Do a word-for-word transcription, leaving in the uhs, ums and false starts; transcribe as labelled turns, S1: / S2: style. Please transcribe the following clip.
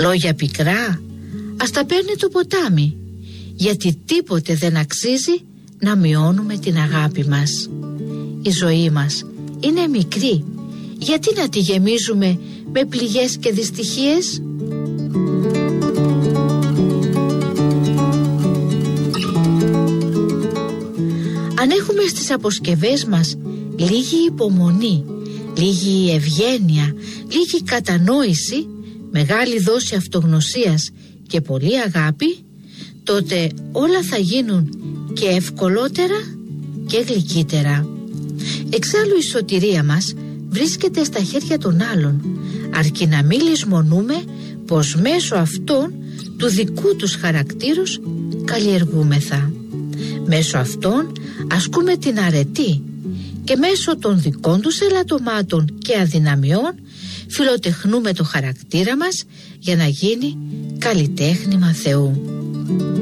S1: Λόγια πικρά, ας τα παίρνει το ποτάμι, γιατί τίποτε δεν αξίζει να μειώνουμε την αγάπη μας. Η ζωή μας είναι μικρή, γιατί να τη γεμίζουμε με πληγές και δυστυχίες? Αν έχουμε στις αποσκευές μας λίγη υπομονή, λίγη ευγένεια, λίγη κατανόηση, μεγάλη δόση αυτογνωσίας και πολλή αγάπη, τότε όλα θα γίνουν και ευκολότερα και γλυκύτερα. Εξάλλου η σωτηρία μας βρίσκεται στα χέρια των άλλων, αρκεί να μην λησμονούμε πως μέσω αυτών του δικού τους χαρακτήρους καλλιεργούμεθα. Μέσω αυτών ασκούμε την αρετή και μέσω των δικών τους ελαττωμάτων και αδυναμιών φιλοτεχνούμε το χαρακτήρα μας για να γίνει καλλιτέχνημα Θεού.